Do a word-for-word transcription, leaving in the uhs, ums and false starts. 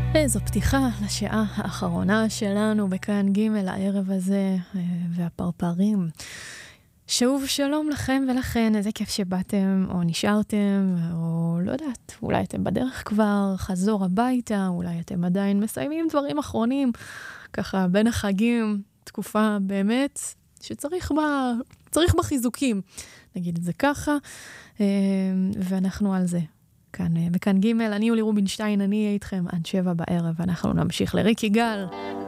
זו פתיחה לשעה האחרונה שלנו בכאן ג' הערב הזה, והפרפרים. שוב שלום לכם ולכן, איזה כיף שבאתם או נשארתם, או לא יודעת, אולי אתם בדרך כבר, חזור הביתה, אולי אתם עדיין מסיימים דברים אחרונים, ככה בין החגים, תקופה באמת שצריך בה, צריך בה חיזוקים, נגיד את זה ככה, ואנחנו על זה. כאן, בכאן ג' אני יולי רובינשטיין, אני אהיה איתכם עד שבע בערב, ואנחנו נמשיך לריקי גל.